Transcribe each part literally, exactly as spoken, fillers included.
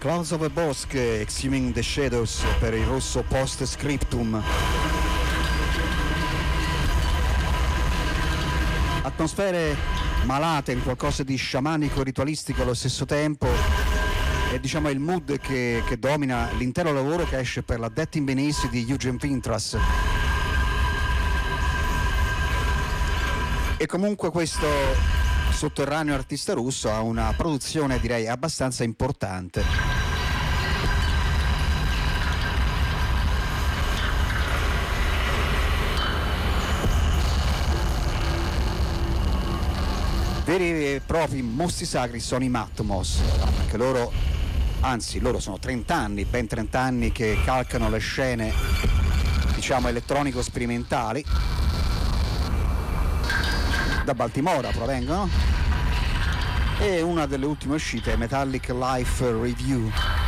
Clouds of a Bosk, Exhuming the Shadows per il rosso Post Scriptum. Atmosfere malate in qualcosa di sciamanico e ritualistico allo stesso tempo, è diciamo il mood che, che domina l'intero lavoro che esce per la Death in Venice di Eugen Pintras. E comunque questo sotterraneo artista russo ha una produzione direi abbastanza importante. Veri e propri mostri sacri sono i Matmos, anche loro, anzi loro sono trenta anni, ben trenta anni che calcano le scene diciamo elettronico sperimentali. Da Baltimora provengono, e una delle ultime uscite è Metallic Life Review.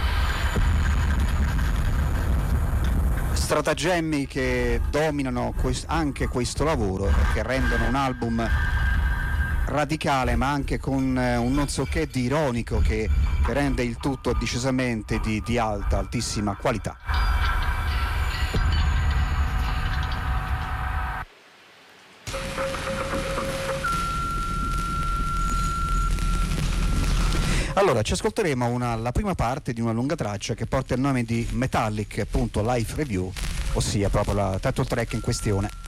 Stratagemmi che dominano quest- anche questo lavoro, che rendono un album radicale ma anche con eh, un non so che di ironico che, che rende il tutto decisamente di, di alta, altissima qualità. Allora, ci ascolteremo una, la prima parte di una lunga traccia che porta il nome di Metallic, appunto, Life Review, ossia proprio la title track in questione.